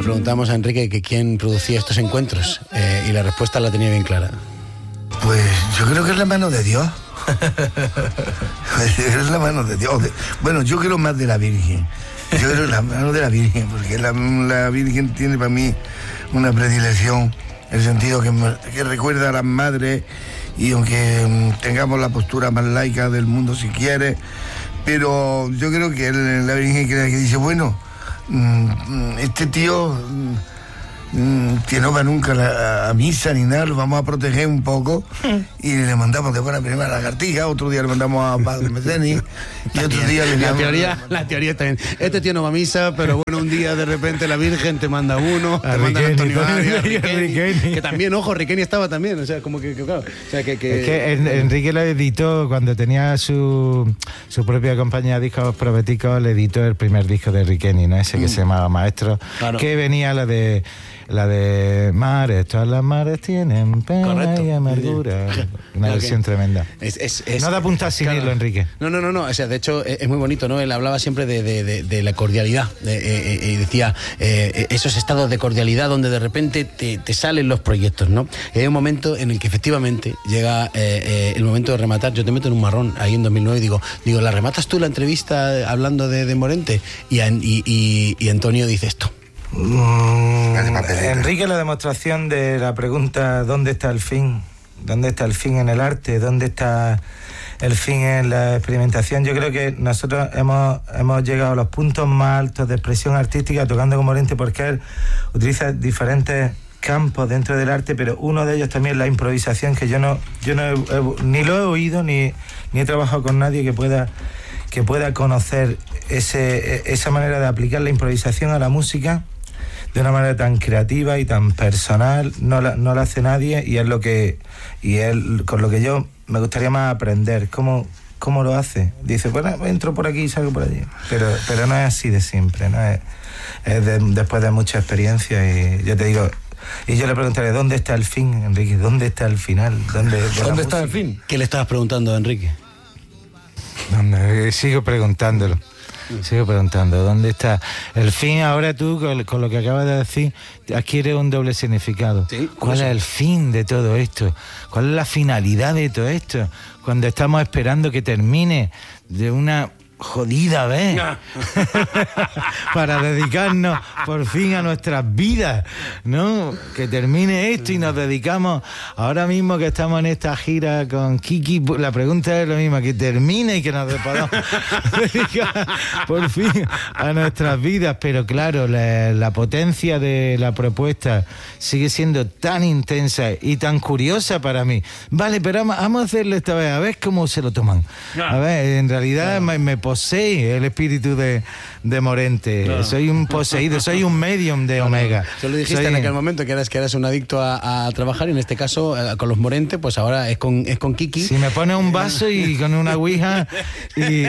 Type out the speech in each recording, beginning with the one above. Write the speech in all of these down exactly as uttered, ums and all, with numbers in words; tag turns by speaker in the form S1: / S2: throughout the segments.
S1: preguntamos a Enrique que quién producía estos encuentros eh, y la respuesta la tenía bien clara.
S2: Pues yo creo que es la mano de Dios. Es la mano de Dios. Bueno, yo creo más de la Virgen. Yo creo la mano de la Virgen, porque la, la Virgen tiene para mí una predilección, el sentido que, que recuerda a las madres, y aunque um, tengamos la postura más laica del mundo si quiere, pero yo creo que el, la Virgen que, que dice, bueno, um, este tío um, que no va nunca a, la, a misa ni nada, lo vamos a proteger un poco, y le mandamos después la primera lagartija, otro día le mandamos a Padre Meceni, y otro día le
S1: la teoría, la teoría está bien. Este tío no va a misa, pero bueno, un día de repente la Virgen te manda uno, te manda a Antonio Arias, que también, ojo, Riqueni estaba también, o sea, como que, que claro, o sea, que, que...
S3: Es que en, Enrique lo editó cuando tenía su, su propia compañía de discos proféticos, le editó el primer disco de Riqueni, ¿no? Ese que mm. se llamaba Maestro, claro. Que venía la de la de mares, todas las mares tienen pena. Correcto. Y amargura. Una okay. versión tremenda. Es, es, es, no da punta sin claro. irlo, Enrique.
S1: No, no, no, no. O sea, de hecho, es muy bonito, ¿no? Él hablaba siempre de, de, de, de la cordialidad. De, eh, y decía, eh, esos estados de cordialidad donde de repente te, te salen los proyectos, ¿no? Y hay un momento en el que efectivamente llega eh, eh, el momento de rematar. Yo te meto en un marrón ahí en dos mil nueve y digo, digo, ¿la rematas tú la entrevista hablando de, de Morente? Y, y, y, y Antonio dice esto.
S3: Mm, Enrique, la demostración de la pregunta ¿dónde está el fin? ¿Dónde está el fin en el arte? ¿Dónde está el fin en la experimentación? Yo creo que nosotros hemos, hemos llegado a los puntos más altos de expresión artística tocando con Morente, porque él utiliza diferentes campos dentro del arte, pero uno de ellos también es la improvisación, que yo no, yo no he, he, ni lo he oído ni, ni he trabajado con nadie que pueda que pueda conocer ese, esa manera de aplicar la improvisación a la música de una manera tan creativa y tan personal. No la, no la hace nadie, y es lo que y él con lo que yo me gustaría más aprender cómo, cómo lo hace. Dice, bueno, entro por aquí y salgo por allí, pero pero no es así de siempre, no es, es de, después de mucha experiencia. Y yo te digo, y yo le preguntaré, ¿dónde está el fin, Enrique? ¿Dónde está el final? ¿Dónde,
S1: ¿Dónde está el fin? ¿Qué le estabas preguntando a Enrique?
S3: ¿Dónde? Sigo preguntándolo. Sigo preguntando, ¿dónde está el fin? Ahora tú, con, con lo que acabas de decir, adquiere un doble significado. ¿Sí? ¿Cuál es el fin de todo esto? ¿Cuál es la finalidad de todo esto? Cuando estamos esperando que termine de una jodida vez para dedicarnos por fin a nuestras vidas, ¿no? Que termine esto y nos dedicamos ahora mismo que estamos en esta gira con Kiki. La pregunta es lo mismo, que termine y que nos podamos dedicar por fin a nuestras vidas. Pero claro, la, la potencia de la propuesta sigue siendo tan intensa y tan curiosa para mí. Vale, pero vamos, vamos a hacerlo esta vez, a ver cómo se lo toman. A ver, en realidad me, me posee el espíritu de, de Morente. Claro. Soy un poseído, soy un medium de Omega.
S1: Tú lo dijiste soy... en aquel momento que eras, que eras un adicto a, a trabajar, y en este caso eh, con los Morente, pues ahora es con, es con Kiki.
S3: Si me pones un vaso y con una ouija y, y,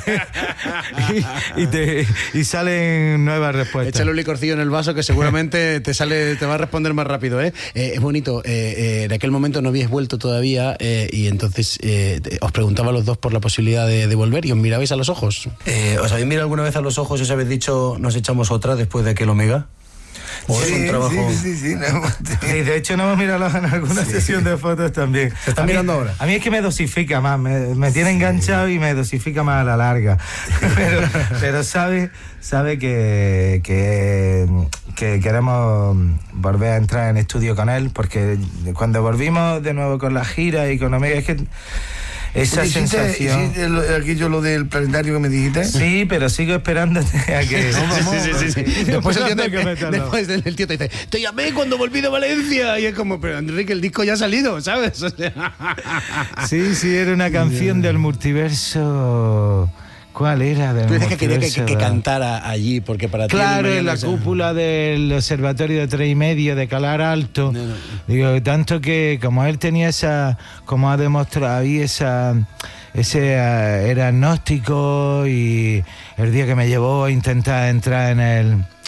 S3: y, te, y salen nuevas respuestas.
S1: Échale un licorcillo en el vaso que seguramente te sale, te va a responder más rápido, ¿eh? eh es bonito. Eh, eh, en aquel momento no habíais vuelto todavía, eh, y entonces eh, os preguntaba a los dos por la posibilidad de, de volver, y os mirabais a los ojos. Eh, ¿Os habéis mirado alguna vez a los ojos y os habéis dicho, nos echamos otra después de aquel Omega?
S2: ¿O sí, es un trabajo? Sí, sí, sí, no,
S3: sí. De hecho, no hemos mirado en alguna sí. sesión de fotos también.
S1: ¿Se están mirando
S3: mí,
S1: ahora?
S3: A mí es que me dosifica más, me, me tiene sí. enganchado y me dosifica más a la larga. Pero, pero sabe, sabe que, que, que queremos volver a entrar en estudio con él, porque cuando volvimos de nuevo con la gira y con Omega, es que esa dijiste, sensación.
S2: ¿Hiciste aquello lo del planetario que me dijiste?
S3: Sí, pero sigo esperándote a que.
S1: No, vamos, sí, sí, sí, sí. Después, el tío te, después el tío te dice, te llamé cuando volví de Valencia. Y es como, pero Enrique, el disco ya ha salido, ¿sabes? O sea...
S3: Sí, sí, era una canción del multiverso. ¿Cuál era?
S1: Tú dices que quería que, que, que cantara allí, porque para ti...
S3: Claro, en la cúpula del observatorio de tres y medio de Calar Alto. No, no. Digo, tanto que como él tenía esa, como ha demostrado ahí, esa, ese uh, era agnóstico, y el día que me llevó a intentar entrar en el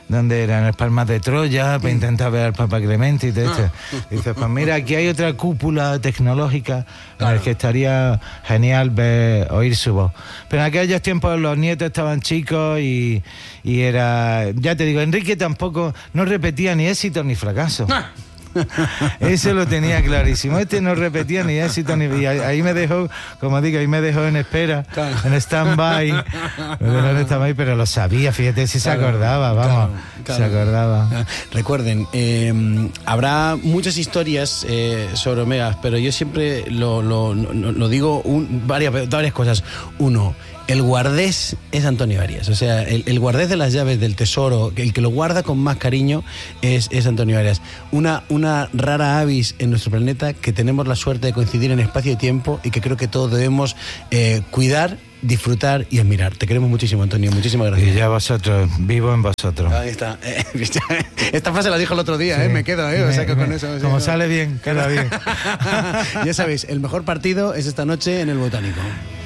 S3: ¿dónde era? En el Palmas de Troya, para intentar ver al Papa Clemente y todo esto. Dices, pues mira, aquí hay otra cúpula tecnológica claro. en la que estaría genial ver, oír su voz. Pero en aquellos tiempos los nietos estaban chicos y, y era... Ya te digo, Enrique tampoco no repetía ni éxito ni fracaso. Eso lo tenía clarísimo. Este no repetía ni éxito ni... Y ahí me dejó, como digo, ahí me dejó en espera, claro. en stand-by. No en stand-by, pero lo sabía, fíjate si claro, se acordaba, vamos, claro, claro. se acordaba.
S1: Recuerden, eh, habrá muchas historias eh, sobre Omegas, pero yo siempre lo, lo, lo, lo digo un, varias, varias cosas. Uno, el guardés es Antonio Arias, o sea, el, el guardés de las llaves del tesoro, el que lo guarda con más cariño es, es Antonio Arias. Una, una rara avis en nuestro planeta que tenemos la suerte de coincidir en espacio y tiempo y que creo que todos debemos eh, cuidar, disfrutar y admirar. Te queremos muchísimo, Antonio, muchísimas gracias.
S3: Y ya vosotros, vivo en vosotros.
S1: Ahí está. Esta frase la dijo el otro día, sí. ¿eh? Me quedo, ¿eh?
S3: Me,
S1: o sea que
S3: me,
S1: con eso...
S3: Como
S1: sí,
S3: sale bien, queda bien.
S1: Ya sabéis, el mejor partido es esta noche en el Botánico.